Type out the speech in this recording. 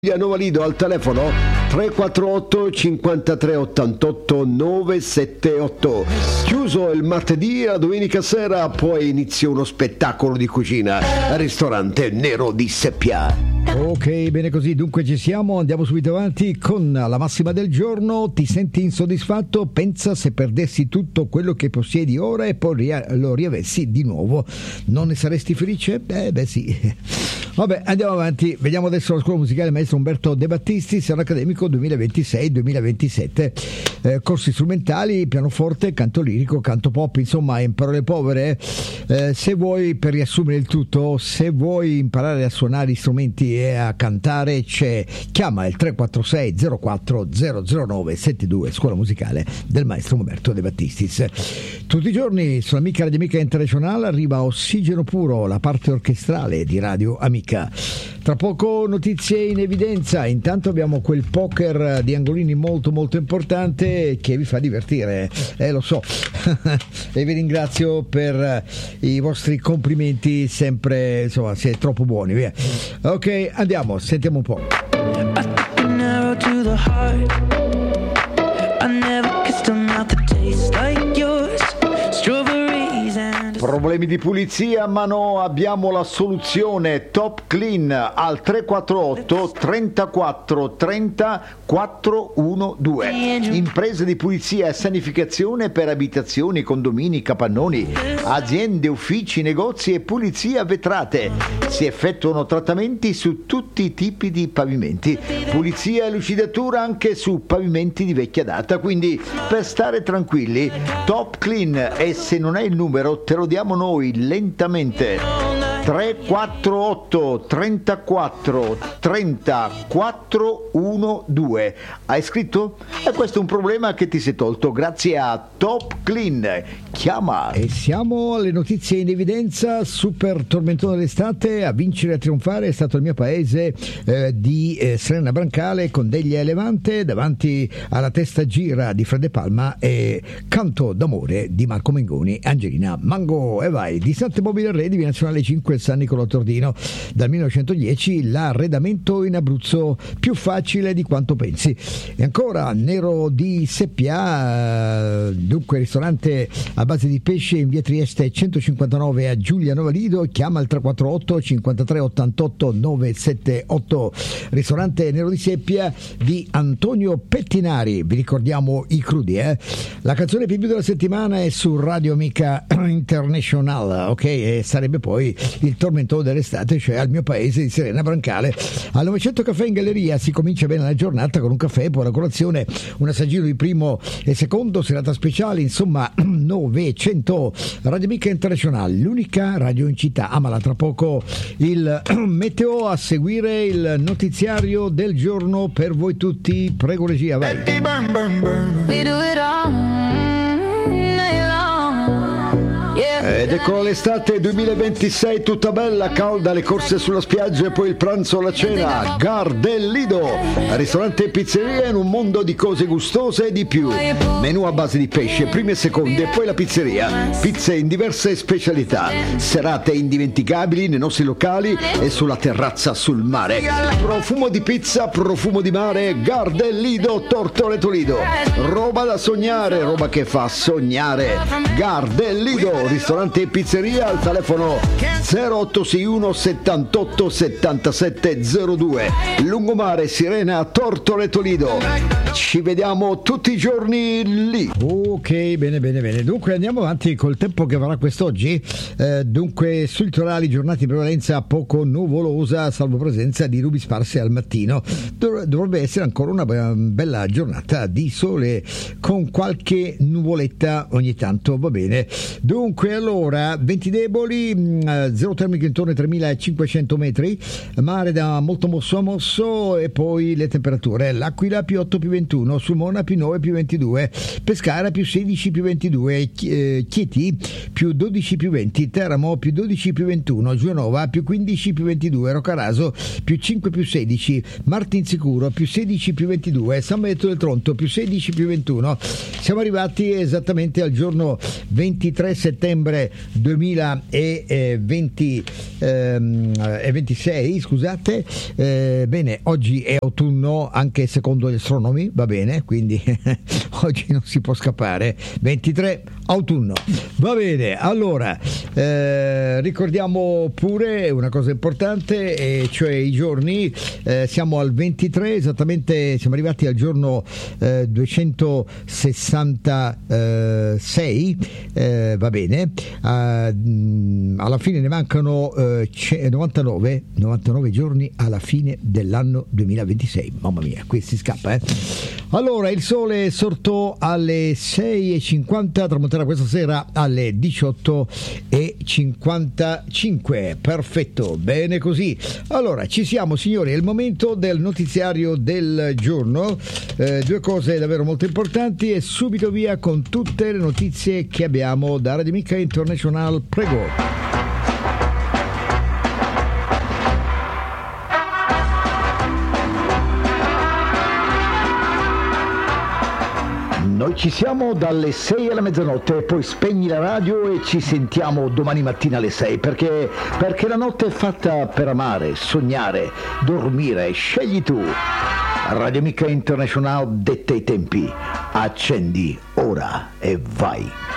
Giuliano Valido al telefono 348 53 88 978. Chiuso il martedì, la domenica sera poi inizia uno spettacolo di cucina al ristorante Nero di Seppia. Ok, bene così, dunque ci siamo, andiamo subito avanti con la massima del giorno. Ti senti insoddisfatto? Pensa se perdessi tutto quello che possiedi ora e poi lo riavessi di nuovo, non ne saresti felice? Beh sì. Vabbè, andiamo avanti, vediamo adesso la scuola musicale maestro Umberto De Battisti, anno accademico 2026-2027, corsi strumentali, pianoforte, canto lirico, canto pop, insomma in parole povere, se vuoi, per riassumere il tutto, se vuoi imparare a suonare gli strumenti e a cantare, chiama il 346 04 009 72, scuola musicale del maestro Umberto De Battistis. Tutti i giorni sulla Amica Radio Amica Internazionale arriva Ossigeno Puro, la parte orchestrale di Radio Amica. Tra poco notizie in evidenza, intanto abbiamo quel poker di Angolini molto molto importante che vi fa divertire, lo so. E vi ringrazio per i vostri complimenti, sempre, insomma, siete troppo buoni, via. Ok, andiamo, sentiamo un po'. Problemi di pulizia? Ma no, abbiamo la soluzione. Top Clean al 348 34 30 412. Imprese di pulizia e sanificazione per abitazioni, condomini, capannoni, aziende, uffici, negozi e pulizia vetrate. Si effettuano trattamenti su tutti i tipi di pavimenti, pulizia e lucidatura anche su pavimenti di vecchia data, quindi per stare tranquilli Top Clean, e se non hai il numero te lo diamo noi lentamente. 348 34 30 412. Hai scritto? E questo è un problema che ti sei tolto grazie a Top Clean. Chiama. E siamo alle notizie in evidenza. Super tormentone dell'estate, a vincere e a trionfare è stato il mio paese di Serena Brancale con Deglia Levante davanti alla testa gira di Fred De Palma e Canto d'amore di Marco Mengoni e Angelina Mango. E vai, di Sante Mobile Re di Via Nazionale 5 San Nicolò Tordino, dal 1910 l'arredamento in Abruzzo più facile di quanto pensi. E ancora Nero di Seppia, dunque ristorante a base di pesce in via Trieste 159 a Giuliano Valido, chiama il 348 53 88 978. Ristorante Nero di Seppia di Antonio Pettinari, vi ricordiamo i crudi, La canzone più della settimana è su Radio Amica International, ok, e sarebbe poi il tormentone dell'estate, cioè al mio paese di Serena Brancale. Al 900 Caffè in Galleria si comincia bene la giornata con un caffè, poi la colazione, un assaggino di primo e secondo, serata speciale, insomma 900. Radio Amica Internazionale, l'unica radio in città. Amala, tra poco il meteo, a seguire il notiziario del giorno per voi tutti. Prego regia, vai. Ed ecco l'estate 2026 tutta bella, calda, le corse sulla spiaggia e poi il pranzo o la cena. Gardellido, ristorante e pizzeria in un mondo di cose gustose e di più. Menù a base di pesce, prime e seconde, e poi la pizzeria. Pizze in diverse specialità. Serate indimenticabili nei nostri locali e sulla terrazza sul mare. Profumo di pizza, profumo di mare. Gardellido, Tortoreto Lido. Roba da sognare, roba che fa sognare. Gardellido, ristorante e pizzeria al telefono 0861 78 77 02, Lungomare, Sirena, Tortoreto Lido. Ci vediamo tutti i giorni lì. Ok, bene. Dunque andiamo avanti col tempo che varrà quest'oggi. Dunque sui litorali giornata di prevalenza poco nuvolosa, salvo presenza di nubi sparse al mattino. Dovrebbe essere ancora una bella giornata di sole con qualche nuvoletta ogni tanto, va bene. Dunque allora, venti deboli, zero termico intorno ai 3500 metri, mare da molto mosso a mosso, e poi le temperature: l'Aquila più 8 più 20 21, Sulmona più 9 più 22, Pescara più 16 più 22, Chieti più 12 più 20, Teramo più 12 più 21, Genova più 15 più 22, Roccaraso più 5 più 16, Martinsicuro più 16 più 22, San Benedetto del Tronto più 16 più 21. Siamo arrivati esattamente al giorno 23 settembre 2026, scusate. Bene, oggi è autunno anche secondo gli astronomi, va bene, quindi oggi non si può scappare. 23 autunno, va bene. Allora ricordiamo pure una cosa importante, e cioè i giorni. Siamo al 23, esattamente siamo arrivati al giorno 266, va bene. Alla fine ne mancano 99 giorni alla fine dell'anno 2026. Mamma mia, qui si scappa, Allora, il sole è sorto alle 6:50, tramonterà questa sera alle 18:55. Perfetto, bene così. Allora, ci siamo, signori, è il momento del notiziario del giorno. Due cose davvero molto importanti, e subito via con tutte le notizie che abbiamo da Radio Amica International. Prego. Noi ci siamo dalle 6 alla mezzanotte, poi spegni la radio e ci sentiamo domani mattina alle 6, perché la notte è fatta per amare, sognare, dormire. Scegli tu. Radio Amica International detta i tempi. Accendi ora e vai.